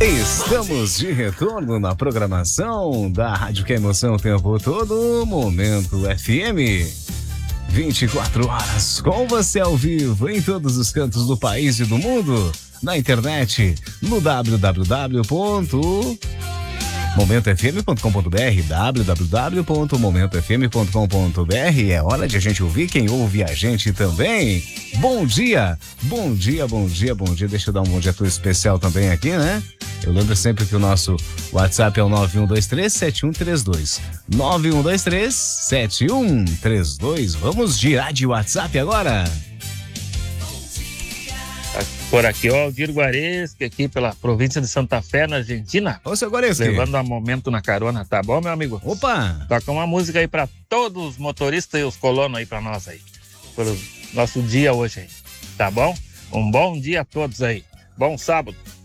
Estamos de retorno na programação da Rádio Que é Emoção o tempo todo, Momento FM. 24 horas com você ao vivo em todos os cantos do país e do mundo, na internet, no www.momentofm.com.br, www.momentofm.com.br. É hora de a gente ouvir quem ouve a gente também. Bom dia, bom dia, bom dia, bom dia. Deixa eu dar um bom dia todo especial também aqui, né? Eu lembro sempre que o nosso WhatsApp é o 9123-7132. 9123-7132. Vamos girar de WhatsApp agora. Por aqui, ó, Aldir Guareschi, aqui pela província de Santa Fé, na Argentina. Ô, seu Guareschi. Levando um momento na carona, tá bom, meu amigo? Opa! Toca uma música aí pra todos os motoristas e os colonos aí pra nós aí. Pelo nosso dia hoje aí, tá bom? Um bom dia a todos aí. Bom sábado.